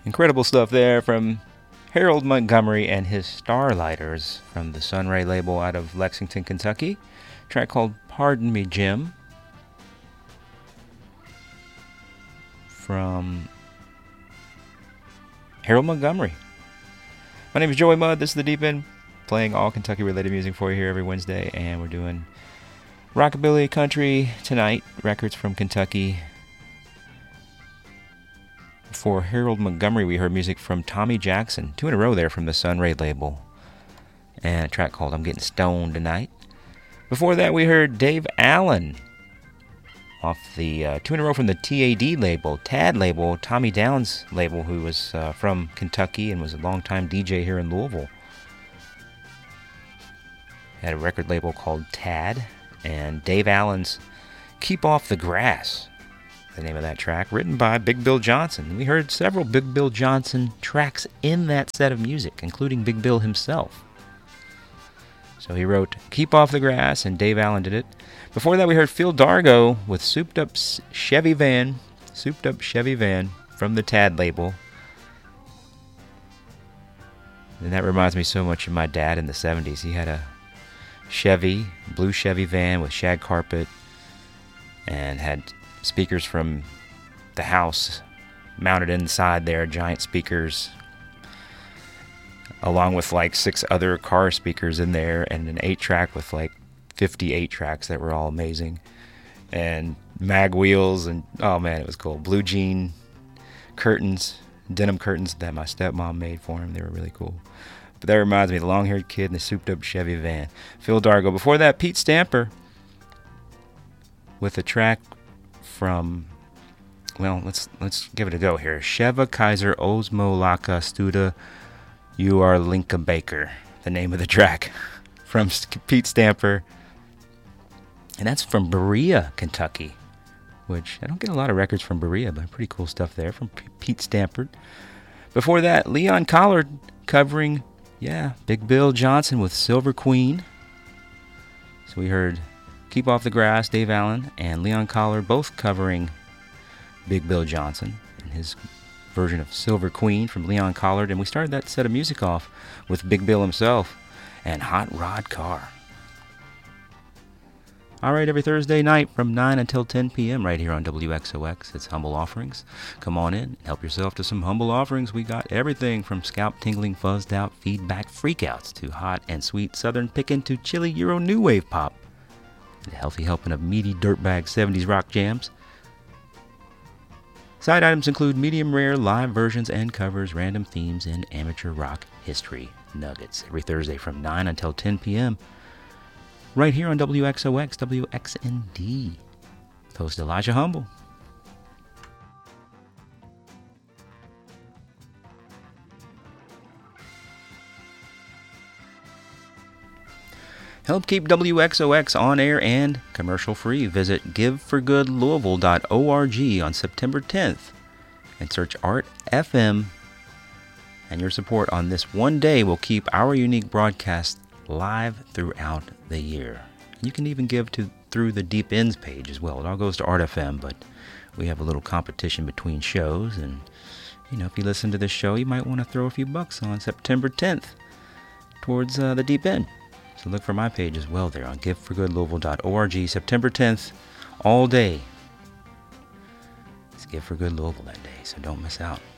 Incredible stuff there from Harold Montgomery and his Starlighters from the Sunray label out of Lexington, Kentucky. A track called Pardon Me, Jim from Harold Montgomery. My name is Joey Mudd. This is The Deep End, playing all Kentucky-related music for you here every Wednesday, and we're doing rockabilly country tonight, records from Kentucky. For Harold Montgomery, we heard music from Tommy Jackson, 2 in a row there from the Sunray label, and a track called I'm Getting Stoned Tonight. Before that, we heard Dave Allen off the 2 in a row from the TAD label, TAD label, Tommy Downs label, who was from Kentucky and was a longtime DJ here in Louisville. Had a record label called TAD, and Dave Allen's Keep Off the Grass, the name of that track, written by Big Bill Johnson. We heard several Big Bill Johnson tracks in that set of music, including Big Bill himself. So he wrote Keep Off the Grass, and Dave Allen did it. Before that, we heard Phil Dargo with Souped Up Chevy Van from the TAD label. And that reminds me so much of my dad in the 70s. He had a blue Chevy van with shag carpet, and had speakers from the house mounted inside there, giant speakers, along with like 6 other car speakers in there, and an 8-track with like 58 tracks that were all amazing, and mag wheels, and oh man, it was cool. Blue jean curtains, denim curtains that my stepmom made for him. They were really cool. But that reminds me of the long-haired kid in the souped-up Chevy van. Phil Dargo. Before that, Pete Stamper with a track from, well, let's give it a go here. Sheva Kaiser Osmo Laka Studa You Are Linka Baker, the name of the track from Pete Stamper. And that's from Berea, Kentucky, which I don't get a lot of records from Berea, but pretty cool stuff there from Pete Stamper. Before that, Leon Collard covering, Big Bill Johnson with Silver Queen. So we heard Keep Off the Grass, Dave Allen, and Leon Collard both covering Big Bill Johnson and his version of Silver Queen from Leon Collard. And we started that set of music off with Big Bill himself and Hot Rod Carr. All right, every Thursday night from 9 until 10 p.m. right here on WXOX, it's Humble Offerings. Come on in and help yourself to some Humble Offerings. We got everything from scalp-tingling, fuzzed-out feedback freakouts to hot and sweet Southern pickin' to chilly Euro New Wave pop. And a healthy helping of meaty dirtbag 70s rock jams. Side items include medium-rare live versions and covers, random themes, and amateur rock history nuggets. Every Thursday from 9 until 10 p.m. right here on WXOX, WXND. Host Elijah Humble. Help keep WXOX on air and commercial-free. Visit giveforgoodlouisville.org on September 10th and search Art FM. And your support on this one day will keep our unique broadcast live throughout the year. You can even give through the Deep Ends page as well. It all goes to Art FM, but we have a little competition between shows. And, if you listen to this show, you might want to throw a few bucks on September 10th towards the Deep End. So look for my page as well there on giveforgoodlouisville.org. September 10th, all day. It's Give for Good Louisville that day, so don't miss out.